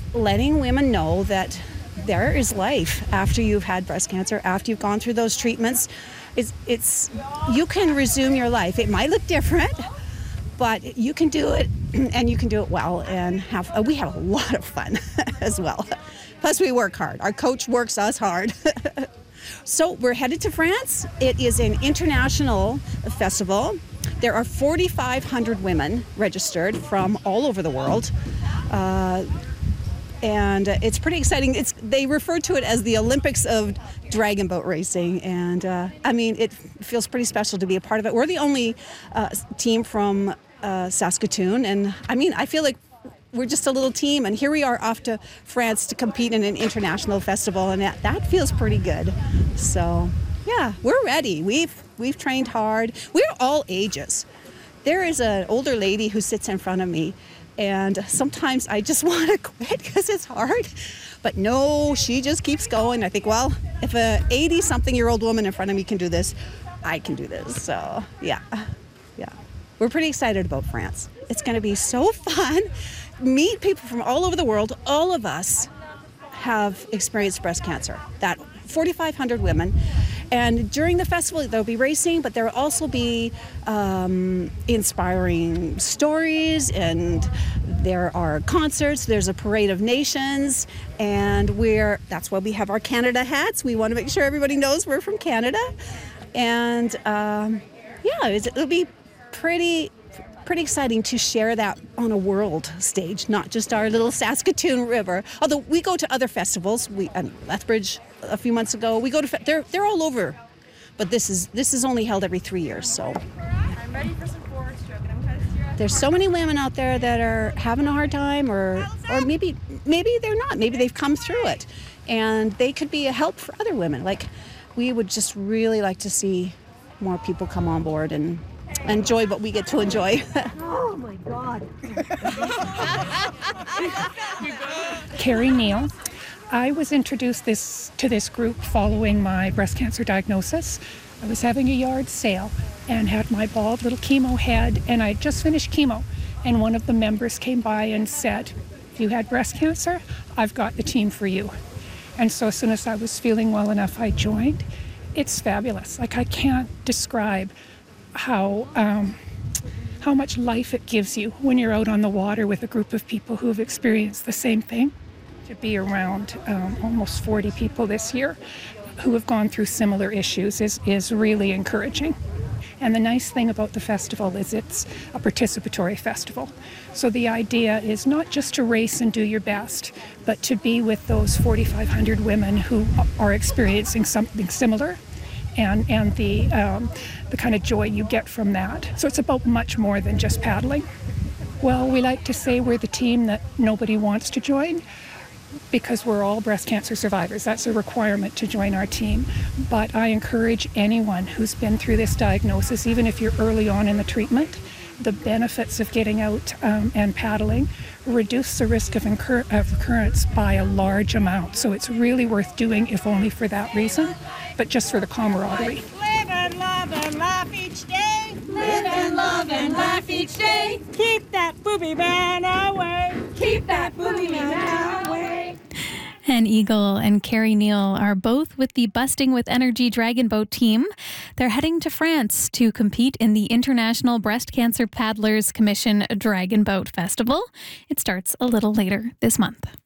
letting women know that there is life after you've had breast cancer, after you've gone through those treatments. It's you can resume your life. It might look different, but you can do it, and you can do it well, and we have a lot of fun as well. Plus, we work hard. Our coach works us hard. So we're headed to France. It is an international festival. There are 4,500 women registered from all over the world. And it's pretty exciting. They refer to it as the Olympics of dragon boat racing. And it feels pretty special to be a part of it. We're the only team from Saskatoon. And I feel like we're just a little team. And here we are off to France to compete in an international festival. And that feels pretty good. So, yeah, we're ready. We've trained hard. We're all ages. There is an older lady who sits in front of me, and sometimes I just want to quit because it's hard. But no, she just keeps going. I think, well, if a 80-something-year-old woman in front of me can do this, I can do this. So, yeah. We're pretty excited about France. It's going to be so fun. Meet people from all over the world. All of us have experienced breast cancer. That 4,500 women. And during the festival, there'll be racing, but there will also be inspiring stories, and there are concerts. There's a parade of nations, and that's why we have our Canada hats. We want to make sure everybody knows we're from Canada. And it'll be pretty exciting to share that on a world stage, not just our little Saskatoon River. Although we go to other festivals, Lethbridge a few months ago. We go to they're all over, but this is only held every 3 years. So I'm ready for some forward stroke, and I'm kind of stressed. There's so many women out there that are having a hard time, or maybe they're not. Maybe they've come through it, and they could be a help for other women. Like, we would just really like to see more people come on board and enjoy what we get to enjoy. Oh my God. Carrie Neal. I was introduced to this group following my breast cancer diagnosis. I was having a yard sale and had my bald little chemo head, and I just finished chemo. And one of the members came by and said, if you had breast cancer, I've got the team for you. And so as soon as I was feeling well enough, I joined. It's fabulous. Like, I can't describe how much life it gives you when you're out on the water with a group of people who have experienced the same thing. To be around almost 40 people this year who have gone through similar issues is really encouraging. And the nice thing about the festival is it's a participatory festival. So the idea is not just to race and do your best, but to be with those 4,500 women who are experiencing something similar, and the kind of joy you get from that. So it's about much more than just paddling. Well, we like to say we're the team that nobody wants to join, because we're all breast cancer survivors. That's a requirement to join our team. But I encourage anyone who's been through this diagnosis, even if you're early on in the treatment, the benefits of getting out and paddling reduce the risk of recurrence by a large amount. So it's really worth doing, if only for that reason, but just for the camaraderie. Live and love and laugh each day. Live and love and laugh each day. Keep that booby man away. Keep that booby man away. Ann Eagle and Carrie Neal are both with the Busting with Energy Dragon Boat team. They're heading to France to compete in the International Breast Cancer Paddlers Commission Dragon Boat Festival. It starts a little later this month.